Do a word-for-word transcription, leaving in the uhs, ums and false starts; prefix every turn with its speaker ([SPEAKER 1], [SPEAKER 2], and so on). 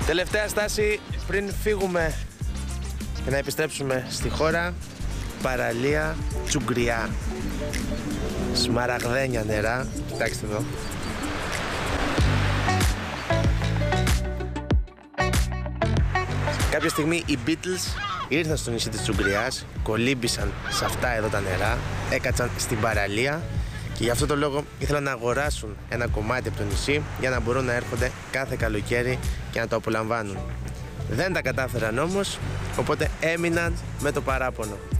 [SPEAKER 1] Τελευταία στάση πριν φύγουμε και να επιστρέψουμε στη χώρα. Παραλία Τσουγκριά. Σμαραγδένια νερά. Κοιτάξτε εδώ. Κάποια στιγμή οι Beatles ήρθαν στο νησί της Τσουγκριάς, κολύμπησαν σε αυτά εδώ τα νερά, έκατσαν στην παραλία και γι' αυτό το λόγο ήθελαν να αγοράσουν ένα κομμάτι από το νησί για να μπορούν να έρχονται κάθε καλοκαίρι και να το απολαμβάνουν. Δεν τα κατάφεραν όμως, οπότε έμειναν με το παράπονο.